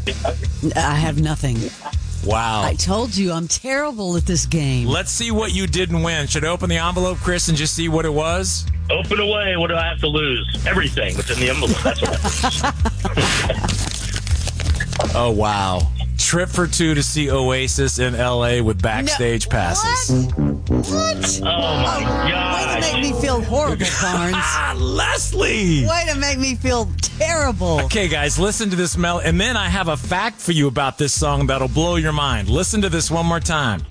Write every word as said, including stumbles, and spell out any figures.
I have nothing. Wow. I told you I'm terrible at this game. Let's see what you didn't win. Should I open the envelope, Chris, and just see what it was? Open away. What do I have to lose? Everything that's in the envelope. That's what Oh, wow. Trip for two to see Oasis in L A with backstage No, passes. What? What? Oh, my God. Way to make me feel horrible, Barnes. Ah, Leslie! Way to make me feel terrible. Okay, guys, listen to this melody. And then I have a fact for you about this song that'll blow your mind. Listen to this one more time.